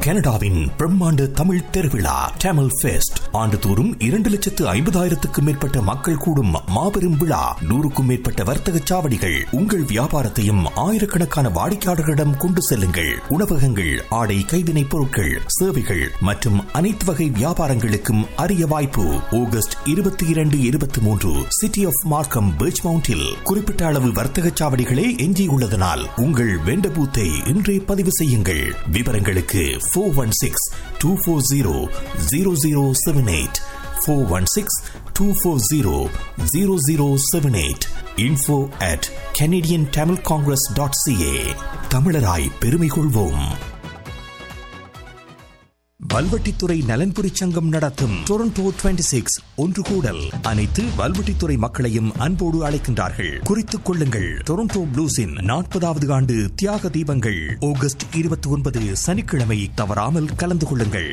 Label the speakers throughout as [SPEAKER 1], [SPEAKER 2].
[SPEAKER 1] கனடாவின் பிரம்மாண்ட தமிழ் திருவிழா டேமல் ஃபெஸ்ட். ஆண்டுதோறும் 2,50,000 மேற்பட்ட மக்கள் கூடும் மாபெரும் விழா. 100க்கும் மேற்பட்ட வர்த்தக சாவடிகள். உங்கள் வியாபாரத்தையும் ஆயிரக்கணக்கான வாடிக்கையாளர்களிடம் கொண்டு செல்லுங்கள். உணவகங்கள், ஆடை, கைவினைப் பொருட்கள், சேவைகள் மற்றும் அனைத்து வகை வியாபாரங்களுக்கும் அரிய வாய்ப்பு. ஆகஸ்ட் 22, 23 சிட்டி ஆஃப் மார்க்கம் பீச் மவுண்டில் குறிப்பிட்ட அளவு வர்த்தக சாவடிகளே எஞ்சியுள்ளதனால் உங்கள் வெண்ட பூத்தை இன்றே பதிவு செய்யுங்கள். விவரங்களுக்கு 416-240-0078 416-240-0078 info@canadiantamilcongress.ca. தமிழராய் பெருமை கொள்வோம். வல்வெட்டித்துறை நலன்புரி சங்கம் நடத்தும் டொரண்டோ 26 ஒன்று கூடல். அனைத்து வல்வெட்டித்துறை மக்களையும் அன்போடு அழைக்கின்றார்கள். குறித்துக் கொள்ளுங்கள். டொரண்டோ ப்ளூஸின் 40வது ஆண்டு தியாக தீபங்கள் ஆகஸ்ட் 29 சனிக்கிழமை. தவறாமல் கலந்து கொள்ளுங்கள்.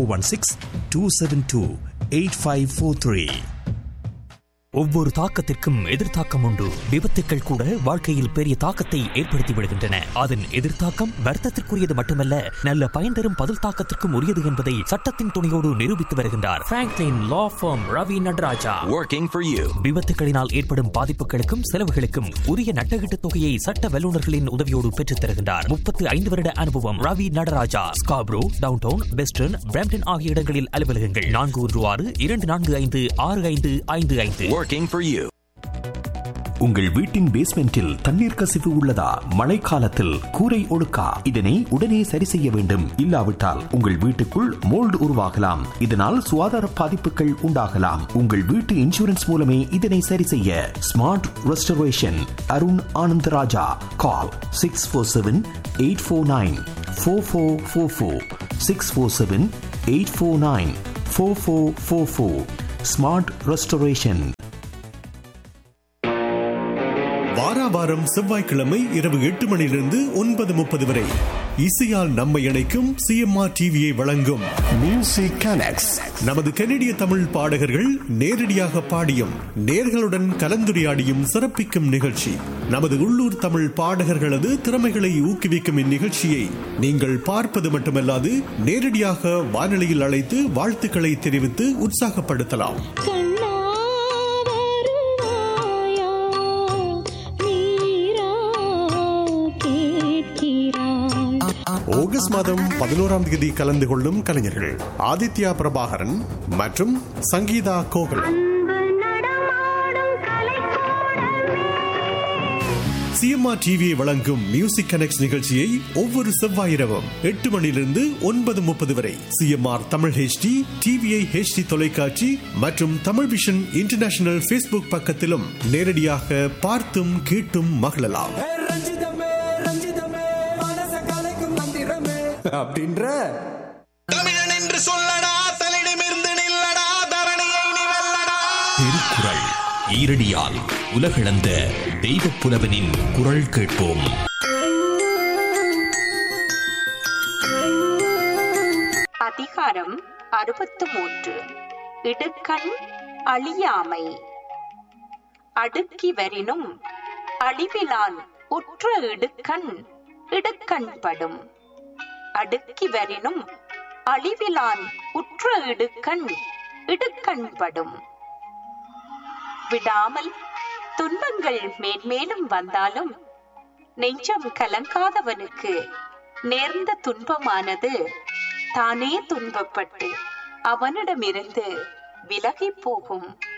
[SPEAKER 1] 416-272-8543. ஒவ்வொரு தாக்கத்திற்கும் எதிர்த்தாக்கம் உண்டு. விபத்துக்கள் கூட வாழ்க்கையில் பெரிய தாக்கத்தை ஏற்படுத்தி விடுகின்றன. அதன் எதிர்த்தாக்கம் வர்த்தத்திற்குரியது மட்டுமல்ல, நல்ல பயன் தரும் பதில் தாக்கத்திற்கும் உரியது என்பதை சட்டத்தின் துணையோடு நிரூபித்து வருகின்றார் Franklin law form Ravi Nataraja.
[SPEAKER 2] Working for you.
[SPEAKER 1] விபத்துகளினால் ஏற்படும் பாதிப்புகளுக்கும் செலவுகளுக்கும் உரிய நட்டகீட்டு தொகையை சட்ட வல்லுநர்களின் உதவியோடு பெற்றுத் தருகின்றார். 35 வருட அனுபவம். Ravi Nataraja. Scarborough, downtown, western, Brampton ஆகிய இடங்களில் அலுவலகங்கள். 416-245-6555.
[SPEAKER 2] Working for you.
[SPEAKER 1] உங்கள் வீட்டின் பேஸ்மெண்டில் தண்ணீர் கசிவு உள்ளதா? மழைக்காலத்தில் கூரை ஒழுக்கா? இதனை உடனே சரி செய்ய வேண்டும். இல்லாவிட்டால் உங்கள் வீட்டுக்குள் மோல்டு உருவாகலாம். இதனால் சுகாதார பாதிப்புகள் உண்டாகலாம். உங்கள் வீட்டு இன்சூரன்ஸ் மூலமே இதனை சரி செய்ய. Smart restoration. அருண் ஆனந்தராஜா. கால் 647-849-4444 647-849-4444. Smart restoration.
[SPEAKER 3] வாராவாரம் செவ்வாய்க்கிழமை இரவு 8 மணியிலிருந்து 9:30 வரை இசையால் நம்மை இணைக்கும் சிஎம்ஆர் டிவியை வழங்கும் மியூசிக் கனெக்ட்ஸ். நமது கனடிய தமிழ் பாடகர்கள் நேரடியாக பாடியும் நேர்களுடன் கலந்துரையாடியும் சிறப்பிக்கும் நிகழ்ச்சி. நமது உள்ளூர் தமிழ் பாடகர்களது திறமைகளை ஊக்குவிக்கும் இந்நிகழ்ச்சியை நீங்கள் பார்ப்பது மட்டுமல்லாது நேரடியாக வானொலியில் அழைத்து வாழ்த்துக்களை தெரிவித்து உற்சாகப்படுத்தலாம். ஆகஸ்ட் மாதம் 11ஆம் தேதி கலந்து கொள்ளும் கலைஞர்கள் ஆதித்யா பிரபாகரன் மற்றும் சங்கீதா கோகுல். சிஎம்ஆர் டிவியை வழங்கும் மியூசிக் கனெக்ட்ஸ் நிகழ்ச்சியை ஒவ்வொரு செவ்வாய் இரவும் 8 மணியிலிருந்து 9:30 வரை CMR Tamil HD, TVI HD தொலைக்காட்சி மற்றும் தமிழ் விஷன் இன்டர்நேஷனல் ஃபேஸ்புக் பக்கத்திலும் நேரடியாக பார்த்தும் கேட்டும் மகிழலாம்.
[SPEAKER 4] அப்படின்ற
[SPEAKER 2] தமிழன் என்று சொல்லடா, தலிடமிருந்து நில்லடா, தரணியை நீ வெல்லடா.
[SPEAKER 1] திருக்குறள் ஈரடியால் உலகளந்த தெய்வப் புலவனின் குரல் கேட்போம்.
[SPEAKER 5] அதிகாரம் 63. இடுக்கண் அழியாமை. அடுக்கி வரினும் அழிவிலான் உற்ற இடுக்கண் இடுக்கண்படும். அடுக்கி வரினும் அழிவிலான் உற்ற இடுக்கண் இடுக்கண்படும். விடாமல் துன்பங்கள் மேன்மேலும் வந்தாலும் நெஞ்சம் கலங்காதவனுக்கு நேர்ந்த துன்பமானது தானே துன்பப்பட்டு அவனிடமிருந்து விலகி போகும்.